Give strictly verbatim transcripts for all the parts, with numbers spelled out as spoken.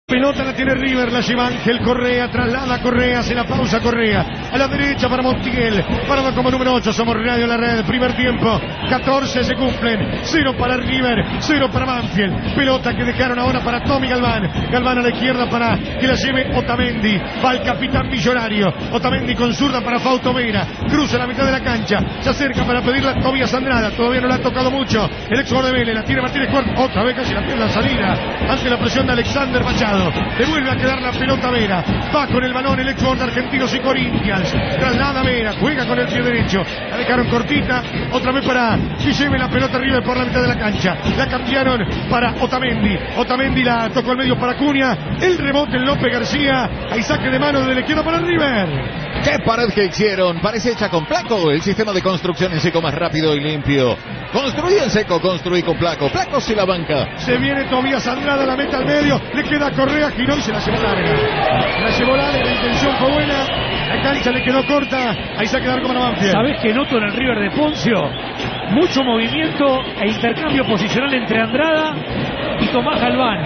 Pelota la tiene River, la lleva Ángel Correa, traslada Correa, hace la pausa Correa, a la derecha para Montiel, parado como número ocho, somos Radio La Red, primer tiempo, catorce se cumplen, cero para River, cero para Banfield, pelota que dejaron ahora para Tommy Galván, Galván a la izquierda para que la lleve Otamendi, va el capitán millonario, Otamendi con zurda para Fausto Vera, cruza la mitad de la cancha, se acerca para pedirle a Tobias Andrada, todavía no le ha tocado mucho, el ex jugador de Vélez, la tiene Martínez Cuarto, otra vez casi la pierde la salida, ante la presión de Alexander Machado. Le vuelve a quedar la pelota Vera, va con el balón el ex jugador de Argentinos y Corinthians, traslada Vera, juega con el pie derecho, la dejaron cortita, otra vez para que lleve la pelota River por la mitad de la cancha, la cambiaron para Otamendi, Otamendi la tocó al medio para Cunha, el rebote en López García, ahí saque de mano de la izquierda para River. ¡Qué pared que hicieron! Parece hecha con Placo, el sistema de construcción en seco más rápido y limpio. Construí en seco, construí con Placo, Placo y la banca. Se viene Tobias Andrada, la meta al medio, le queda Correa, giró y se la llevó larga. La llevó larga, la intención fue buena, la cancha le quedó corta, ahí se va a quedar como la Banfield. ¿Sabés qué noto en el River de Poncio? Mucho movimiento e intercambio posicional entre Andrada y Tomás Galván.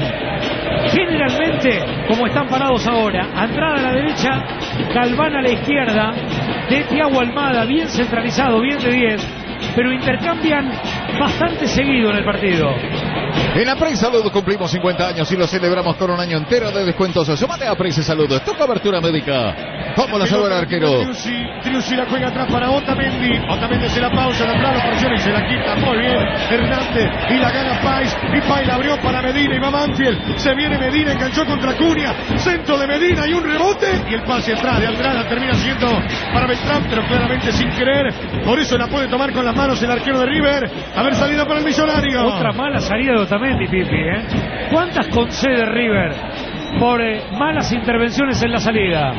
Generalmente, como están parados ahora, Andrada a la derecha, Galván a la izquierda, de Thiago Almada, bien centralizado, bien de diez, pero intercambian bastante seguido en el partido. En la Prensa Salud cumplimos cincuenta años y lo celebramos con un año entero de descuentos. Sumate a Prensa Salud, es tu cobertura médica. ¿Cómo la salva el arquero? Triusi la juega atrás para Otamendi. Otamendi se la pausa, la plana, presión y se la quita. Muy bien, Hernández y la gana Pais. Y Pais la abrió para Medina y va Banfield. Se viene Medina, enganchó contra Cunha. Centro de Medina y un rebote. Y el pase atrás de Andrada termina siendo para Beltrán, pero claramente sin querer. Por eso la puede tomar con las manos el arquero de River. A ver, salida para el millonario. Otra mala salida de Otamendi, Pipi, ¿eh? ¿Cuántas concede River por eh, malas intervenciones en la salida?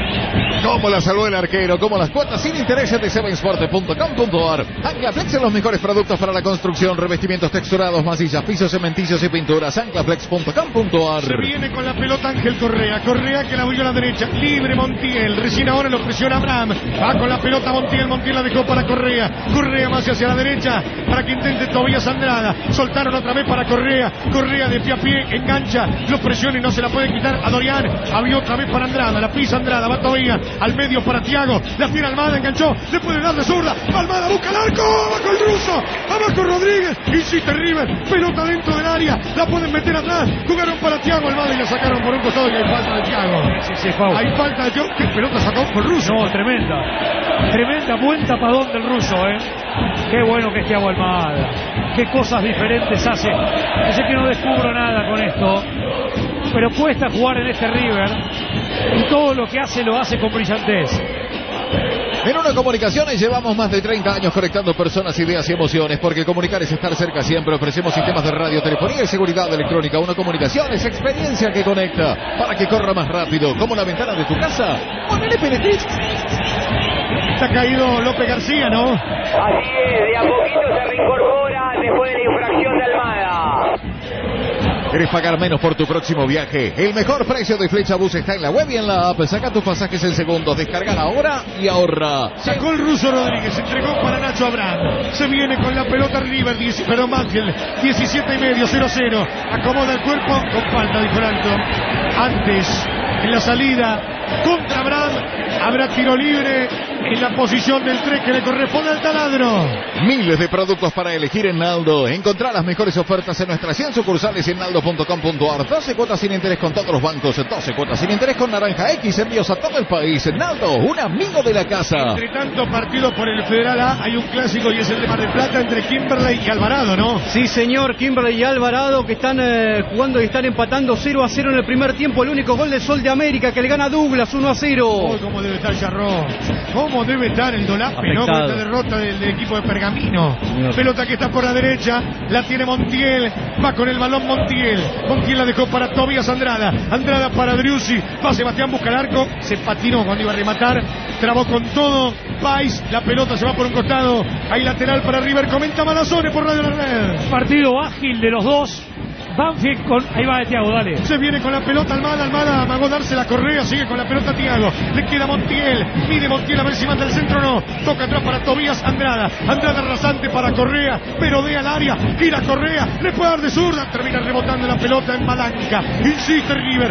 ¿Cómo la salvó el arquero? Como las cuotas sin intereses de seven sport punto com punto ar. Anclaflex en los mejores productos para la construcción, revestimientos texturados, masillas, pisos, cementicios y pinturas. Anclaflex punto com punto ar. Se viene con la pelota Ángel Correa. Correa que la volvió a la derecha. Libre Montiel. Recién ahora lo presiona Abraham. Va con la pelota Montiel. Montiel la dejó para Correa. Correa más hacia la derecha para que intente Tobias Andrada. Soltaron otra vez para Correa. Correa de pie a pie. Engancha. Lo presiona y no se la puede quitar a Dorian. Abrió otra vez para Andrada. La pisa Andrada. Va Tobias. Al medio para Thiago, la tiene Almada, enganchó, le puede dar de zurda, Almada busca el arco, abajo el ruso, abajo Rodríguez, insiste River, pelota dentro del área, la pueden meter atrás, jugaron para Thiago Almada y la sacaron por un costado y hay falta de Thiago. Sí, sí, Pau. Hay falta de Thiago, ¿qué pelota sacó por ruso? No, tremenda, tremenda, buen tapadón del ruso, eh. Qué bueno que es Thiago Almada, qué cosas diferentes hace. Yo sé que no descubro nada con esto, pero cuesta jugar en este River y todo lo que hace lo hace con brillantez. En Una Comunicaciones llevamos más de treinta años conectando personas, ideas y emociones, porque comunicar es estar cerca siempre. Ofrecemos sistemas de radio, telefonía y seguridad electrónica. Una Comunicaciones, experiencia que conecta para que corra más rápido, como la ventana de tu casa. ¡Ponele P N T! Está caído López García, ¿no? Así es, de a poquito se reincorpora después de la infracción de Almada. ¿Querés pagar menos por tu próximo viaje? El mejor precio de Flecha Bus está en la web y en la app. Saca tus pasajes en segundos, descarga ahora y ahorra. Sacó el ruso Rodríguez, entregó para Nacho Abraham. Se viene con la pelota River, diez, perdón, Banfield, diecisiete y medio, cero cero. Acomoda el cuerpo con falta de Franco. Antes, en la salida, contra Abraham, habrá tiro libre en la posición del tres que le corresponde al taladro. Miles de productos para elegir en Naldo. Encontrá las mejores ofertas en nuestras cien sucursales y en naldo punto com punto ar. doce cuotas sin interés con todos los bancos, doce cuotas sin interés con Naranja X, envíos a todo el país. Naldo, un amigo de la casa. Entre tanto partido por el Federal A, hay un clásico y es el de Mar del Plata entre Kimberley y Alvarado, ¿no? Sí, señor, Kimberley y Alvarado que están eh, jugando y están empatando cero a cero en el primer tiempo. El único gol de Sol de América que le gana a Douglas uno a cero. Oh, cómo debe estar Charró, cómo debe estar el Dolape, ¿no? Con esta derrota del, del equipo de Pergamino. Señor. Pelota que está por la derecha, la tiene Montiel, va con el balón Montiel. Montiel la dejó para Tobias Andrada, Andrada para Driussi, va Sebastián, busca el arco, se patinó cuando iba a rematar, trabó con todo, Pais, la pelota se va por un costado, hay lateral para River, comenta Malazone por Radio La Red. Partido ágil de los dos. Banfield con... Ahí va de Thiago, dale. Se viene con la pelota Almada, Almada amagó darse la Correa, sigue con la pelota Thiago. Le queda Montiel, mide Montiel a ver si manda el centro o no. Toca atrás para Tobias Andrada. Andrada rasante para Correa, pero de al área, gira Correa, le puede dar de zurda, termina rebotando la pelota en palanca. Insiste River.